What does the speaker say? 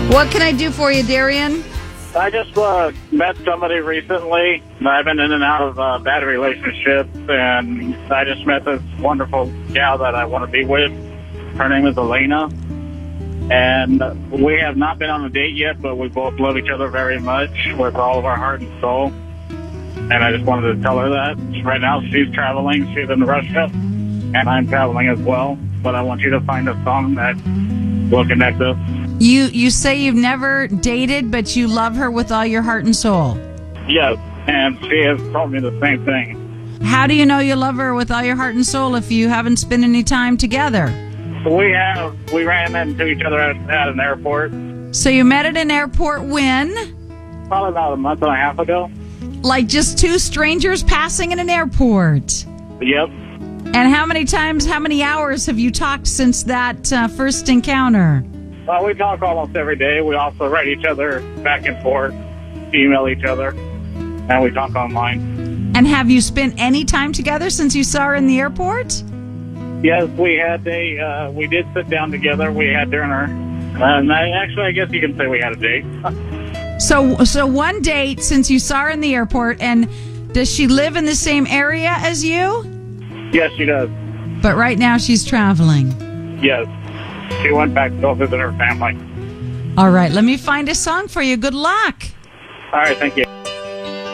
What can I do for you, Darian? I just met somebody recently. I've been in and out of bad relationships, and I just met this wonderful gal that I want to be with. Her name is Elena, and we have not been on a date yet, but we both love each other very much with all of our heart and soul. And I just wanted to tell her that. Right now, she's traveling. She's in Russia, and I'm traveling as well. But I want you to find a song that will connect us. You say you've never dated, but you love her with all your heart and soul. Yes, and she has told me the same thing. How do you know you love her with all your heart and soul if you haven't spent any time together? We ran into each other at an airport. So you met at an airport when? Probably about a month and a half ago. Like just two strangers passing in an airport? Yep. And how many hours have you talked since that first encounter? Well, we talk almost every day. We also write each other back and forth, email each other, and we talk online. And have you spent any time together since you saw her in the airport? Yes, we did sit down together. We had dinner. And I guess you can say we had a date. So one date since you saw her in the airport, and does she live in the same area as you? Yes, she does. But right now she's traveling. Yes. She went back to go visit her family. All right, let me find a song for you. Good luck. All right, thank you.